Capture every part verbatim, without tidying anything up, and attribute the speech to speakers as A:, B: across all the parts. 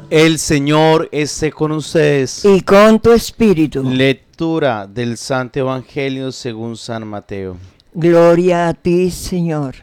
A: El Señor esté con ustedes.
B: Y con tu espíritu.
A: Lectura del Santo Evangelio según San Mateo.
B: Gloria a ti, Señor.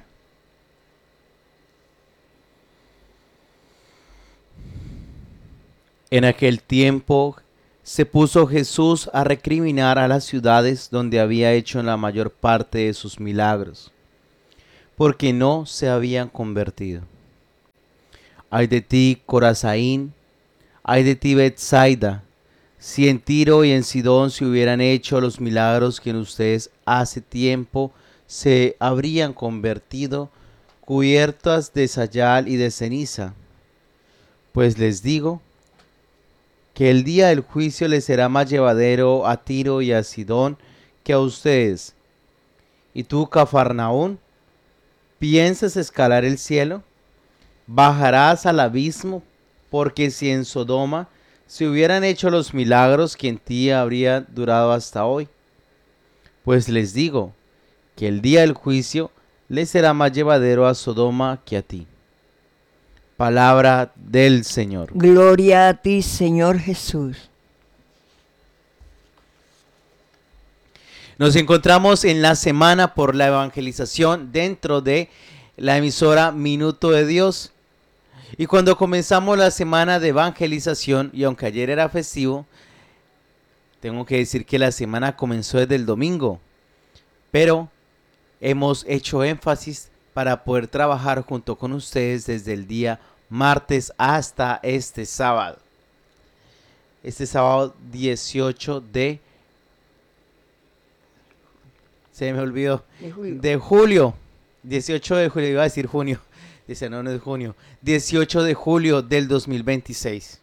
A: En aquel tiempo se puso Jesús a recriminar a las ciudades donde había hecho la mayor parte de sus milagros, porque no se habían convertido. Ay de ti, Corazaín, ay de ti, Betsaida, si en Tiro y en Sidón se hubieran hecho los milagros que en ustedes hace tiempo se habrían convertido, cubiertas de sayal y de ceniza. Pues les digo que el día del juicio les será más llevadero a Tiro y a Sidón que a ustedes. ¿Y tú, Cafarnaún, piensas escalar el cielo? Bajarás al abismo, porque si en Sodoma se hubieran hecho los milagros que en ti habría durado hasta hoy. Pues les digo que el día del juicio les será más llevadero a Sodoma que a ti. Palabra del Señor.
B: Gloria a ti, Señor Jesús.
A: Nos encontramos en la semana por la evangelización dentro de la emisora Minuto de Dios. Y cuando comenzamos la semana de evangelización, y aunque ayer era festivo, tengo que decir que la semana comenzó desde el domingo, pero hemos hecho énfasis para poder trabajar junto con ustedes desde el día martes hasta este sábado. Este sábado dieciocho de... Se me olvidó.
B: De julio.
A: De julio. dieciocho de julio, iba a decir junio. Dice, no, no es junio. dieciocho de julio del dos mil veintiséis.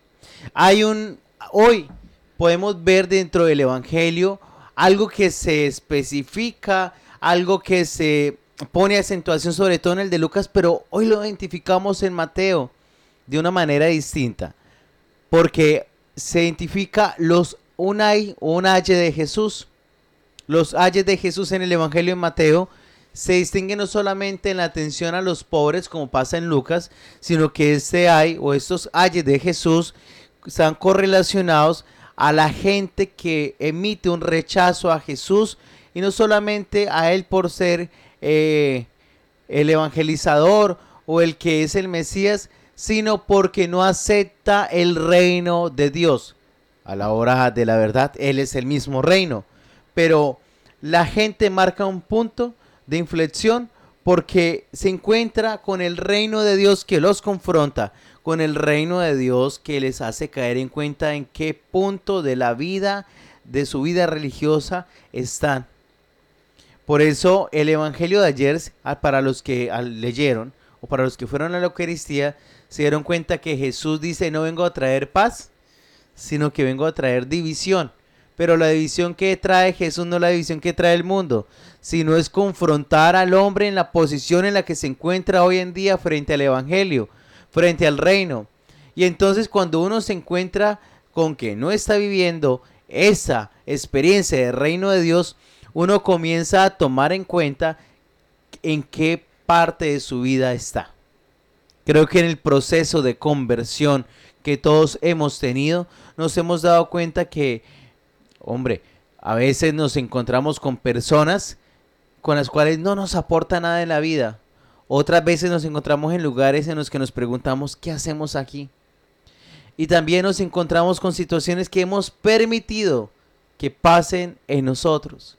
A: Hay un... Hoy podemos ver dentro del Evangelio algo que se especifica, algo que se pone acentuación sobre todo en el de Lucas, pero hoy lo identificamos en Mateo de una manera distinta, porque se identifica los unai o un aye de Jesús. Los ayes de Jesús en el Evangelio de Mateo se distinguen no solamente en la atención a los pobres como pasa en Lucas, sino que este ay o estos ayes de Jesús están correlacionados a la gente que emite un rechazo a Jesús, y no solamente a él por ser eh, el evangelizador o el que es el Mesías, sino porque no acepta el reino de Dios. A la hora de la verdad, él es el mismo reino, pero la gente marca un punto de inflexión porque se encuentra con el reino de Dios que los confronta, con el reino de Dios que les hace caer en cuenta en qué punto de la vida, de su vida religiosa están. Por eso el Evangelio de ayer, para los que leyeron o para los que fueron a la Eucaristía, se dieron cuenta que Jesús dice: no vengo a traer paz, sino que vengo a traer división. Pero la división que trae Jesús no es la división que trae el mundo, sino es confrontar al hombre en la posición en la que se encuentra hoy en día frente al Evangelio, frente al reino. Y entonces cuando uno se encuentra con que no está viviendo esa experiencia del reino de Dios, uno comienza a tomar en cuenta en qué parte de su vida está. Creo que en el proceso de conversión que todos hemos tenido, nos hemos dado cuenta que, hombre, a veces nos encontramos con personas con las cuales no nos aporta nada en la vida. Otras veces nos encontramos en lugares en los que nos preguntamos, ¿qué hacemos aquí? Y también nos encontramos con situaciones que hemos permitido que pasen en nosotros.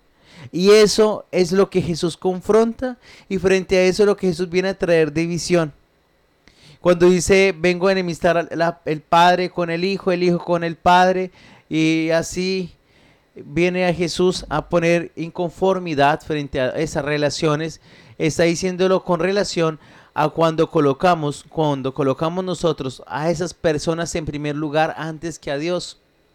A: Y eso es lo que Jesús confronta, y frente a eso es lo que Jesús viene a traer división. Cuando dice, vengo a enemistar la, el Padre con el Hijo, el Hijo con el Padre, y así viene a Jesús a poner inconformidad frente a esas relaciones, está diciéndolo con relación a cuando colocamos, cuando colocamos nosotros a esas personas en primer lugar antes que a Dios.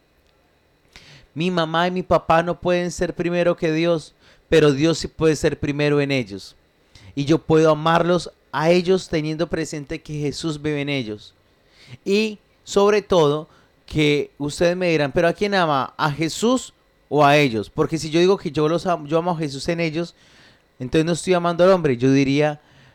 A: Mi mamá y mi papá no pueden ser primero que Dios, pero Dios sí puede ser primero en ellos. Y yo puedo amarlos a ellos teniendo presente que Jesús vive en ellos. Y sobre todo, que ustedes me dirán, ¿pero a quién ama? ¿A Jesús o a ellos? Porque si yo digo que yo, los amo, yo amo a Jesús en ellos, entonces no estoy amando al hombre. Yo diría,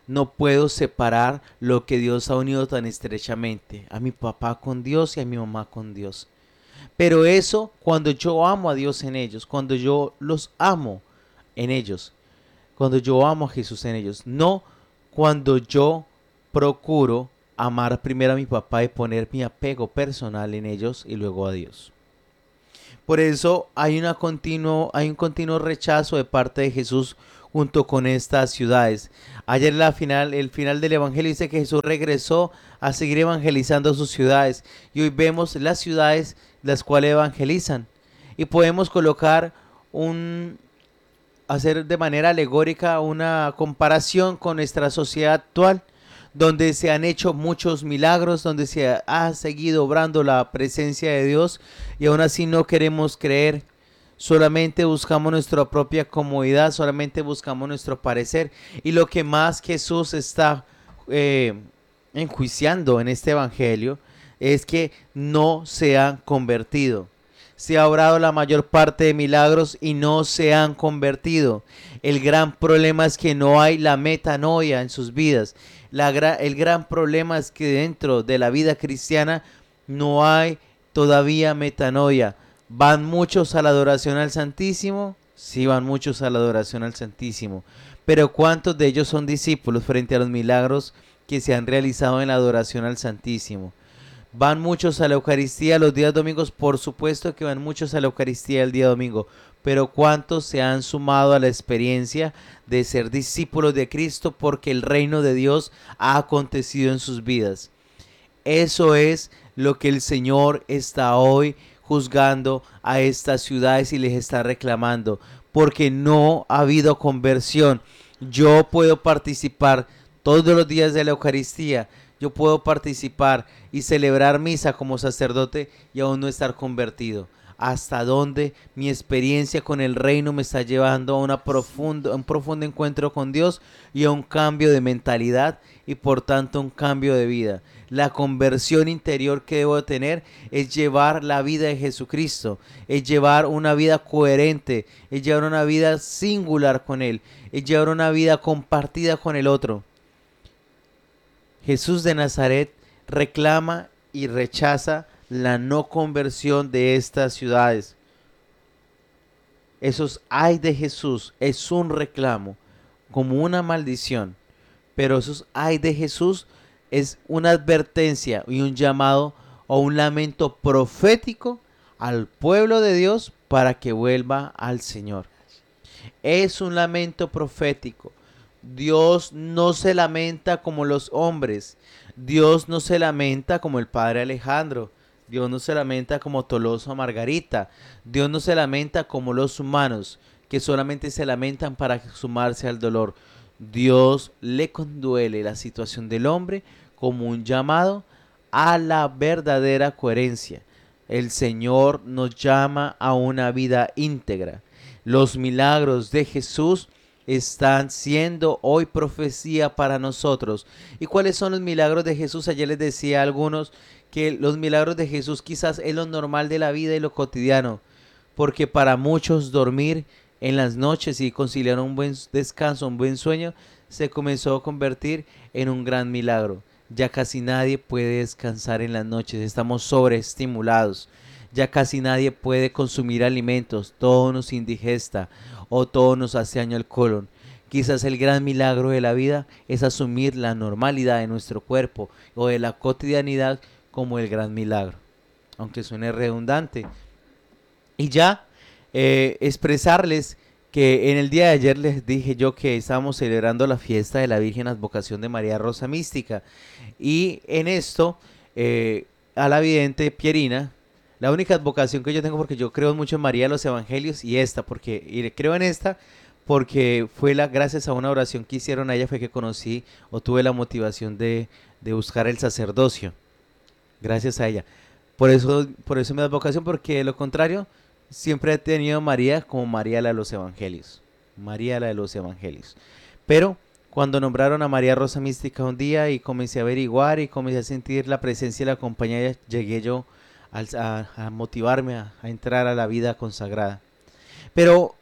A: No puedo separar lo que Dios ha unido tan estrechamente, a mi papá con Dios y a mi mamá con Dios. Pero eso cuando yo amo a Dios en ellos, cuando yo los amo en ellos, cuando yo amo a Jesús en ellos, no cuando yo procuro amar primero a mi papá y poner mi apego personal en ellos y luego a Dios. Por eso hay, una continuo, hay un continuo rechazo de parte de Jesús junto con estas ciudades. Ayer la final, el final del Evangelio dice que Jesús regresó a seguir evangelizando sus ciudades. Y hoy vemos las ciudades las cuales evangelizan. Y podemos colocar un, hacer de manera alegórica una comparación con nuestra sociedad actual, donde se han hecho muchos milagros, donde se ha seguido obrando la presencia de Dios y aún así no queremos creer. Solamente buscamos nuestra propia comodidad, solamente buscamos nuestro parecer. Y lo que más Jesús está eh, enjuiciando en este evangelio es que no se han convertido. Se ha obrado la mayor parte de milagros y no se han convertido. El gran problema es que no hay la metanoia en sus vidas. La gra- el gran problema es que dentro de la vida cristiana no hay todavía metanoia. ¿Van muchos a la adoración al Santísimo? Sí, van muchos a la adoración al Santísimo. Pero ¿cuántos de ellos son discípulos frente a los milagros que se han realizado en la adoración al Santísimo? ¿Van muchos a la Eucaristía los días domingos? Por supuesto que van muchos a la Eucaristía el día domingo. Pero ¿cuántos se han sumado a la experiencia de ser discípulos de Cristo porque el reino de Dios ha acontecido en sus vidas? Eso es lo que el Señor está hoy juzgando a estas ciudades y les está reclamando, porque no ha habido conversión. Yo puedo participar todos los días de la Eucaristía, yo puedo participar y celebrar misa como sacerdote y aún no estar convertido. Hasta dónde mi experiencia con el reino me está llevando a, una profundo, a un profundo encuentro con Dios y a un cambio de mentalidad y por tanto un cambio de vida. La conversión interior que debo tener es llevar la vida de Jesucristo, es llevar una vida coherente, es llevar una vida singular con Él, es llevar una vida compartida con el otro. Jesús de Nazaret reclama y rechaza la no conversión de estas ciudades. Esos ay de Jesús es un reclamo, como una maldición, pero esos ay de Jesús es una advertencia y un llamado o un lamento profético al pueblo de Dios para que vuelva al Señor. Es un lamento profético. Dios no se lamenta como los hombres. Dios no se lamenta como el padre Alejandro. Dios no se lamenta como Tolosa Margarita. Dios no se lamenta como los humanos, que solamente se lamentan para sumarse al dolor. Dios le conduele la situación del hombre como un llamado a la verdadera coherencia. El Señor nos llama a una vida íntegra. Los milagros de Jesús están siendo hoy profecía para nosotros. ¿Y cuáles son los milagros de Jesús? Ayer les decía a algunos que los milagros de Jesús quizás es lo normal de la vida y lo cotidiano, porque para muchos dormir en las noches y conciliar un buen descanso, un buen sueño, se comenzó a convertir en un gran milagro. Ya casi nadie puede descansar en las noches, estamos sobreestimulados. Ya casi nadie puede consumir alimentos, todo nos indigesta o todo nos hace daño al colon. Quizás el gran milagro de la vida es asumir la normalidad de nuestro cuerpo o de la cotidianidad como el gran milagro, aunque suene redundante. Y ya eh, expresarles que en el día de ayer les dije yo que estábamos celebrando la fiesta de la Virgen Advocación de María Rosa Mística, y en esto eh, a la vidente Pierina, la única advocación que yo tengo, porque yo creo mucho en María de los Evangelios, y esta, porque y creo en esta porque fue la gracias a una oración que hicieron a ella fue que conocí o tuve la motivación de, de buscar el sacerdocio, gracias a ella. Por eso, por eso me da advocación, porque de lo contrario siempre he tenido a María como María la de los Evangelios, María la de los Evangelios. Pero cuando nombraron a María Rosa Mística un día y comencé a averiguar y comencé a sentir la presencia y la compañía, llegué yo a, a, a motivarme a, a entrar a la vida consagrada. Pero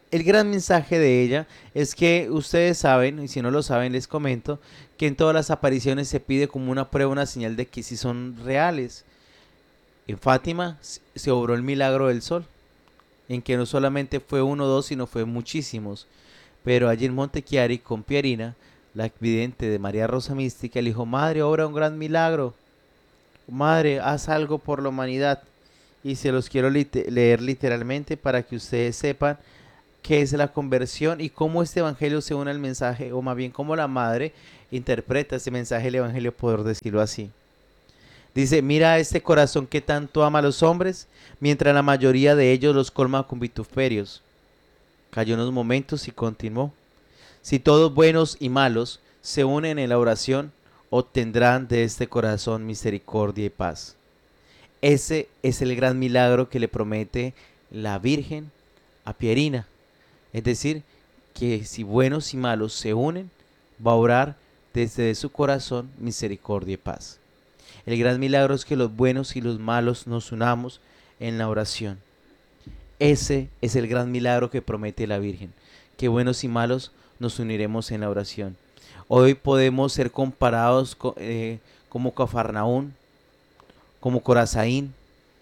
A: el gran mensaje de ella es que ustedes saben, y si no lo saben les comento, que en todas las apariciones se pide como una prueba, una señal de que sí son reales. En Fátima se obró el milagro del sol, en que no solamente fue uno o dos, sino fue muchísimos. Pero allí en Montechiari con Pierina, la vidente de María Rosa Mística, le dijo: madre, obra un gran milagro, madre, haz algo por la humanidad. Y se los quiero lit- leer literalmente para que ustedes sepan qué es la conversión y cómo este evangelio se une al mensaje, o más bien cómo la madre interpreta este mensaje del evangelio, por decirlo así. Dice: mira este corazón que tanto ama a los hombres, mientras la mayoría de ellos los colma con vituperios. Cayó unos momentos y continuó: si todos buenos y malos se unen en la oración, obtendrán de este corazón misericordia y paz. Ese es el gran milagro que le promete la Virgen a Pierina. Es decir, que si buenos y malos se unen, va a orar desde su corazón misericordia y paz. El gran milagro es que los buenos y los malos nos unamos en la oración. Ese es el gran milagro que promete la Virgen, que buenos y malos nos uniremos en la oración. Hoy podemos ser comparados co- eh, como Cafarnaún, como Corazaín,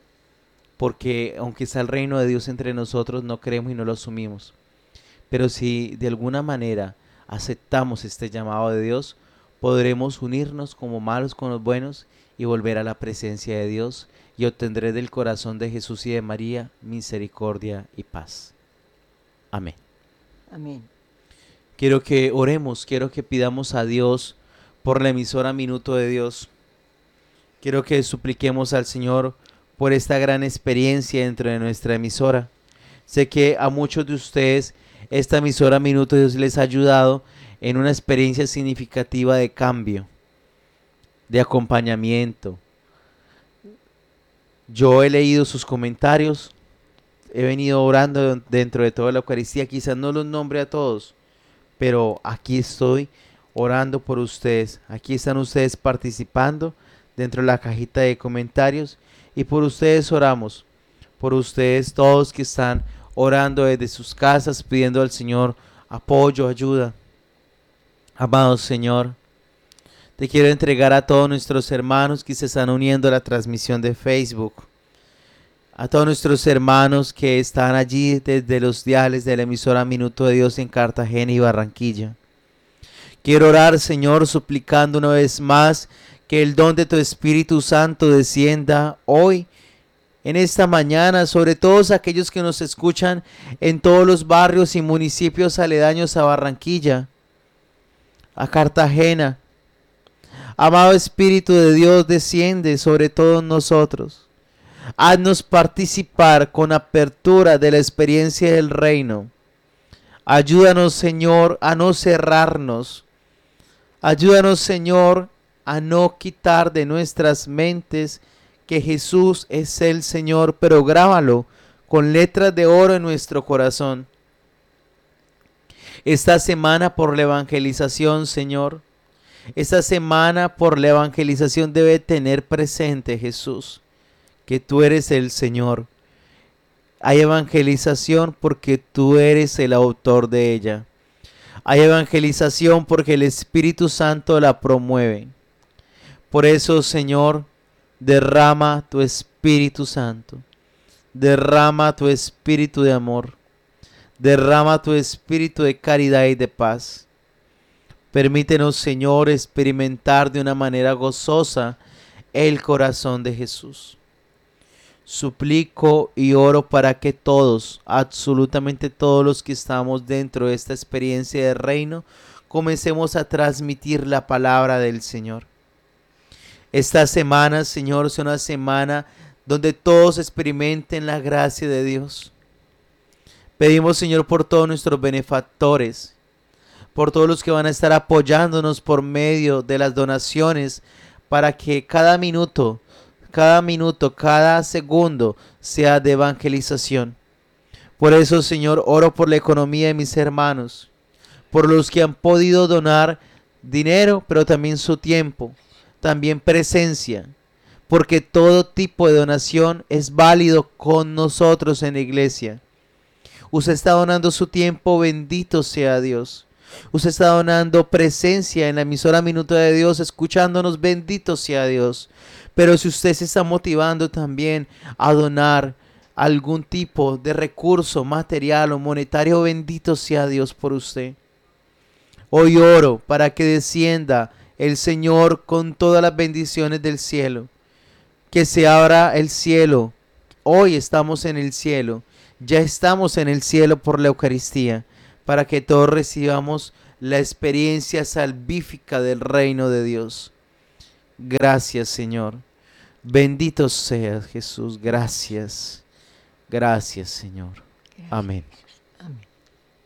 A: porque aunque está el reino de Dios entre nosotros, no creemos y no lo asumimos. Pero si de alguna manera aceptamos este llamado de Dios, podremos unirnos como malos con los buenos y volver a la presencia de Dios, y obtendré del corazón de Jesús y de María misericordia y paz. Amén.
B: Amén.
A: Quiero que oremos, quiero que pidamos a Dios por la emisora Minuto de Dios. Quiero que supliquemos al Señor por esta gran experiencia dentro de nuestra emisora. Sé que a muchos de ustedes esta emisora Minuto de Dios les ha ayudado en una experiencia significativa de cambio, de acompañamiento. Yo he leído sus comentarios, he venido orando dentro de toda la Eucaristía, quizás no los nombre a todos, pero aquí estoy orando por ustedes. Aquí están ustedes participando dentro de la cajita de comentarios, y por ustedes oramos, por ustedes todos que están orando desde sus casas, pidiendo al Señor apoyo, ayuda. Amado Señor, te quiero entregar a todos nuestros hermanos que se están uniendo a la transmisión de Facebook, a todos nuestros hermanos que están allí desde los diales de la emisora Minuto de Dios en Cartagena y Barranquilla. Quiero orar, Señor, suplicando una vez más que el don de tu Espíritu Santo descienda hoy, en esta mañana, sobre todos aquellos que nos escuchan en todos los barrios y municipios aledaños a Barranquilla, a Cartagena. Amado Espíritu de Dios, desciende sobre todos nosotros. Haznos participar con apertura de la experiencia del reino. Ayúdanos, Señor, a no cerrarnos. Ayúdanos, Señor, a no quitar de nuestras mentes que Jesús es el Señor, pero grábalo con letras de oro en nuestro corazón. Esta semana por la evangelización, Señor, esta semana por la evangelización debe tener presente, Jesús, que tú eres el Señor. Hay evangelización porque tú eres el autor de ella. Hay evangelización porque el Espíritu Santo la promueve. Por eso, Señor, derrama tu Espíritu Santo. Derrama tu espíritu de amor. Derrama tu espíritu de caridad y de paz. Permítenos, Señor, experimentar de una manera gozosa el corazón de Jesús. Suplico y oro para que todos, absolutamente todos los que estamos dentro de esta experiencia de reino, comencemos a transmitir la palabra del Señor. Esta semana, Señor, es una semana donde todos experimenten la gracia de Dios. Pedimos, Señor, por todos nuestros benefactores, por todos los que van a estar apoyándonos por medio de las donaciones, para que cada minuto, cada minuto, cada segundo sea de evangelización. Por eso, Señor, oro por la economía de mis hermanos, por los que han podido donar dinero, pero también su tiempo, también presencia, porque todo tipo de donación es válido con nosotros en la iglesia. Usted está donando su tiempo, bendito sea Dios. Usted está donando presencia en la emisora Minuto de Dios, escuchándonos, bendito sea Dios. Pero si usted se está motivando también a donar algún tipo de recurso material o monetario, bendito sea Dios por usted. Hoy oro para que descienda el Señor con todas las bendiciones del cielo. Que se abra el cielo. Hoy estamos en el cielo. Ya estamos en el cielo por la Eucaristía, para que todos recibamos la experiencia salvífica del reino de Dios. Gracias, Señor. Bendito seas, Jesús. Gracias. Gracias, Señor. Amén.